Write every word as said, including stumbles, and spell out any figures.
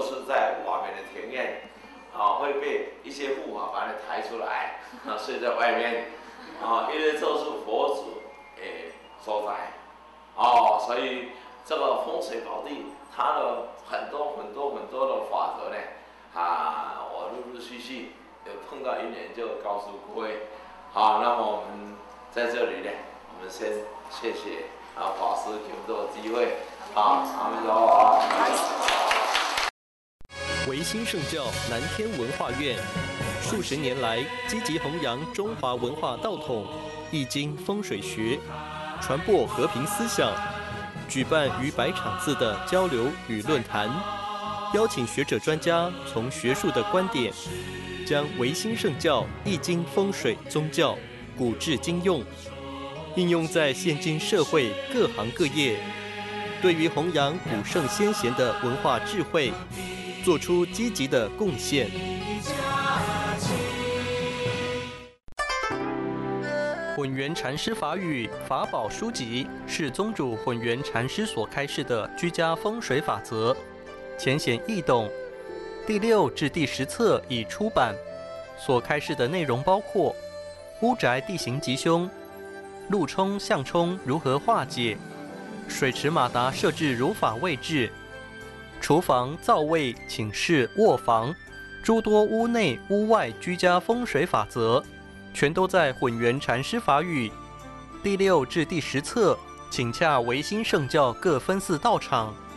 就是在我们的庭院，啊，会被一些护法把你抬出来，啊，睡在外面，啊，因为这是佛祖诶所在，哦，所以这个风水宝地，它的很多很多很多的法则呢，啊，我陆陆续续有碰到一年就告诉各位，好，那么我们在这里呢，我们先谢谢啊法师给我们这个机会，啊，阿弥陀佛。 维新圣教南天文化院数十年来积极弘扬中华文化道统、易经风水学，传播和平思想，举办逾百场次的交流与论坛，邀请学者专家从学术的观点，将维新圣教易经风水宗教古至今用，应用在现今社会各行各业，对于弘扬古圣先贤的文化智慧，做出积极的贡献。混元禅师法语法宝书籍是宗主混元禅师所开示的居家风水法则，浅显易懂。第六至第十册已出版，所开示的内容包括屋宅地形吉凶、路冲向冲如何化解、水池马达设置如法位置、厨房、灶位、寝室、卧房诸多屋内屋外居家风水法则，全都在混元禅师法语第六至第十册，请洽维新圣教各分寺道场。